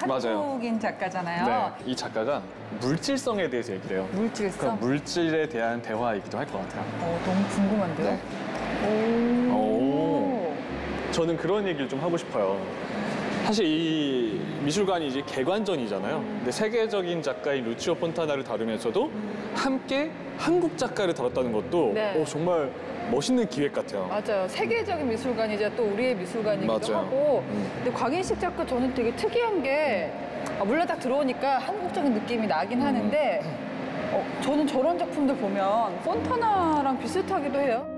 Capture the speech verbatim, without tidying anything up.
맞아요. 한국인 작가잖아요. 네, 이 작가가 물질성에 대해서 얘기를 해요. 물질성? 그럼 물질에 대한 대화이기도 할 것 같아요. 어, 너무 궁금한데요? 네. 오. 오. 저는 그런 얘기를 좀 하고 싶어요. 사실 이 미술관이 이제 개관전이잖아요. 근데 세계적인 작가인 루치오 폰타나를 다루면서도 함께 한국 작가를 다뤘다는 것도 네. 오, 정말 멋있는 기획 같아요. 맞아요. 세계적인 미술관이자 또 우리의 미술관이기도 맞아요. 하고. 음. 근데 곽인식 작가 저는 되게 특이한 게 아, 물론 딱 들어오니까 한국적인 느낌이 나긴 음. 하는데 어, 저는 저런 작품들 보면 폰타나랑 비슷하기도 해요.